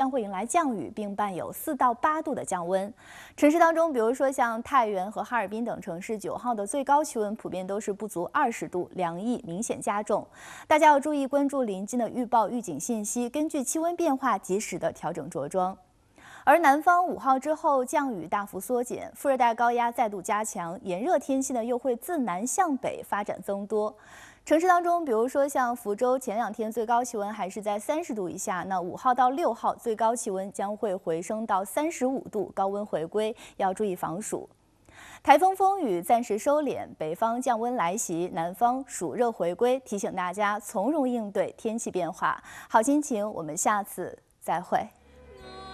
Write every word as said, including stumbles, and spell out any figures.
将会迎来降雨，并伴有四到八度的降温。城市当中，比如说像太原和哈尔滨等城市，九号的最高气温普遍都是不足二十度，凉意明显加重。大家要注意关注临近的预报预警信息，根据气温变化及时的调整着装。 而南方五号之后降雨大幅缩减，副热带高压再度加强，炎热天气呢又会自南向北发展增多。城市当中，比如说像福州，前两天最高气温还是在三十度以下，那五号到六号最高气温将会回升到三十五度，高温回归，要注意防暑。台风风雨暂时收敛，北方降温来袭，南方暑热回归，提醒大家从容应对天气变化。好心情，我们下次再会。